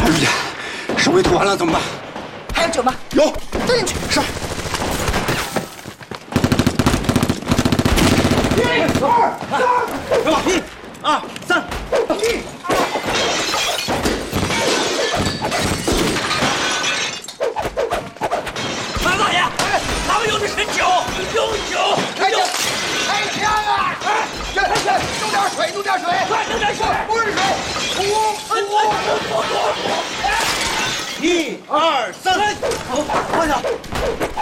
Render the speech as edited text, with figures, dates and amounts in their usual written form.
哎呀，水位吐完了怎么办？ 还有酒吗？ 有， 倒进去。 是。 1、2、3，1。马大爷，咱们用的是酒，有酒。 开枪啊！弄点水，弄点水， 快弄点水！ 不是水， 1、2、3，走，放下。